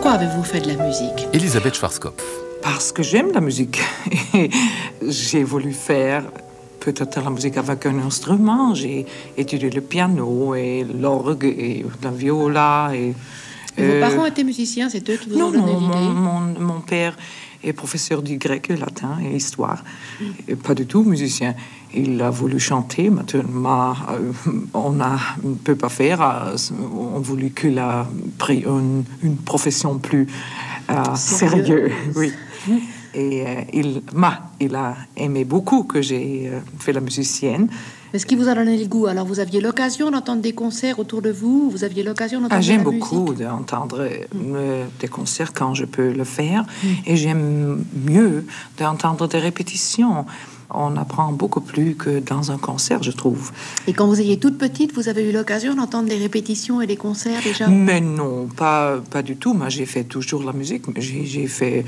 Pourquoi avez-vous fait de la musique? Elisabeth Schwarzkopf. Parce que j'aime la musique. Et j'ai voulu faire peut-être la musique avec un instrument. J'ai étudié le piano et l'orgue et la viola. Et vos parents étaient musiciens, c'est eux qui vous ont donné l'idée? Mon père est professeur du grec et latin et histoire. Et pas du tout musicien. Il a voulu chanter, maintenant, on ne peut pas faire. On voulu qu'il a pris une profession plus sérieuse. Oui. Et il a aimé beaucoup que j'ai fait la musicienne. Mais ce qui vous a donné le goût, alors vous aviez l'occasion d'entendre des concerts autour de vous? Vous aviez l'occasion d'entendre J'aime de la musique? beaucoup d'entendre des concerts quand je peux le faire. Et j'aime mieux d'entendre des répétitions. On apprend beaucoup plus que dans un concert, je trouve. Et quand vous étiez toute petite, vous avez eu l'occasion d'entendre des répétitions et des concerts déjà? Mais non, pas du tout. Moi, j'ai fait toujours la musique. J'ai fait